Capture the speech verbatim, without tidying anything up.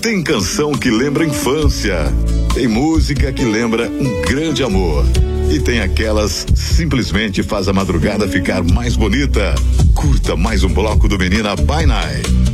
Tem canção que lembra a infância, tem música que lembra um grande amor e tem aquelas simplesmente faz a madrugada ficar mais bonita. Curta mais um bloco do Menina by Night.